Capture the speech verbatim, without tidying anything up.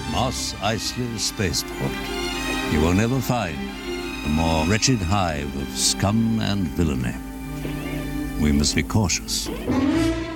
Moss Eisley Spaceport. You will never find a more wretched hive of scum and villainy. We must be cautious.